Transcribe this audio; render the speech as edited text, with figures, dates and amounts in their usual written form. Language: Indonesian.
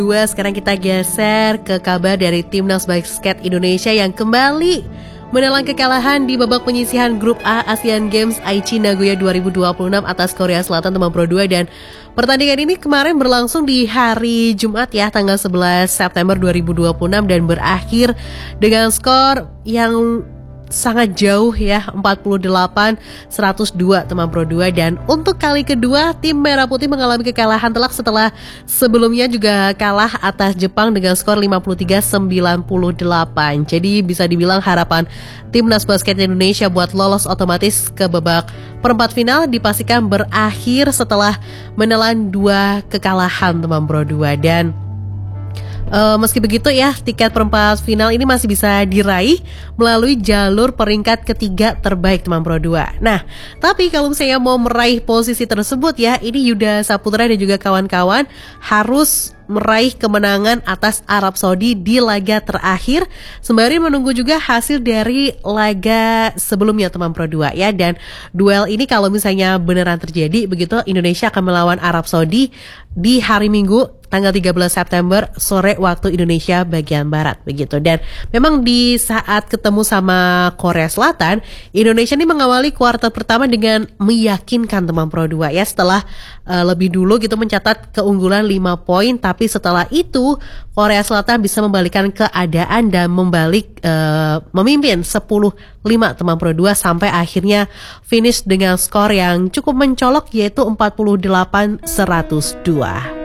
Sekarang kita geser ke kabar dari Timnas Basket Indonesia yang kembali menelan kekalahan di babak penyisihan Grup A Asian Games Aichi Nagoya 2026 atas Korea Selatan teman Pro 2. Dan pertandingan ini kemarin berlangsung di hari Jumat ya, tanggal 11 September 2026 dan berakhir dengan skor yang sangat jauh ya, 48-102 teman Pro 2. Dan untuk kali kedua tim Merah Putih mengalami kekalahan telak setelah sebelumnya juga kalah atas Jepang dengan skor 53-98. Jadi bisa dibilang harapan Timnas Basket Indonesia buat lolos otomatis ke babak perempat final dipastikan berakhir setelah menelan 2 kekalahan teman Pro 2. Dan meski begitu ya, tiket perempat final ini masih bisa diraih melalui jalur peringkat ketiga terbaik teman Pro 2. Nah, tapi kalau misalnya mau meraih posisi tersebut ya, ini Yuda Saputra dan juga kawan-kawan harus meraih kemenangan atas Arab Saudi di laga terakhir sembari menunggu juga hasil dari laga sebelumnya teman Pro 2 ya. Dan duel ini kalau misalnya beneran terjadi begitu, Indonesia akan melawan Arab Saudi di hari Minggu tanggal 13 September sore waktu Indonesia bagian barat begitu. Dan memang di saat ketemu sama Korea Selatan, Indonesia ini mengawali kuarter pertama dengan meyakinkan teman Pro 2 ya, setelah lebih dulu gitu mencatat keunggulan 5 poin, tapi setelah itu Korea Selatan bisa membalikan keadaan dan memimpin 10-5 teman Pro 2 sampai akhirnya finish dengan skor yang cukup mencolok yaitu 48-102.